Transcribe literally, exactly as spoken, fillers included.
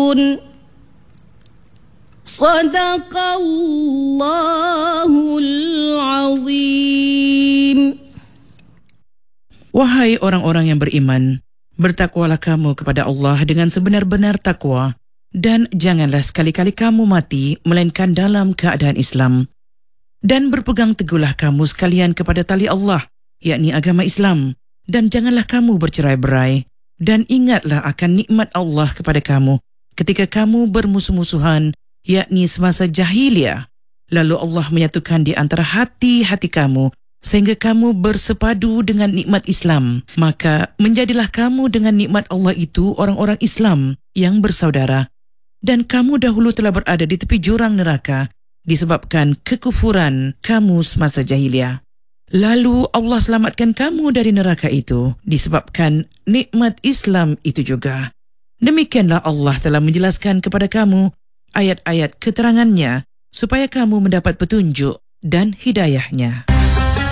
يعلمون صدق الله العظيم. Wahai orang-orang yang beriman, bertakwalah kamu kepada Allah dengan sebenar-benar takwa, dan janganlah sekali-kali kamu mati melainkan dalam keadaan Islam. Dan berpegang teguhlah kamu sekalian kepada tali Allah, yakni agama Islam, dan janganlah kamu bercerai-berai. Dan ingatlah akan nikmat Allah kepada kamu ketika kamu bermusuh-musuhan, yakni semasa jahiliyah. Lalu Allah menyatukan di antara hati-hati kamu sehingga kamu bersepadu dengan nikmat Islam. Maka menjadilah kamu dengan nikmat Allah itu orang-orang Islam yang bersaudara. Dan kamu dahulu telah berada di tepi jurang neraka disebabkan kekufuran kamu semasa jahiliyah. Lalu Allah selamatkan kamu dari neraka itu disebabkan nikmat Islam itu juga. Demikianlah Allah telah menjelaskan kepada kamu ayat-ayat keterangannya supaya kamu mendapat petunjuk dan hidayahnya.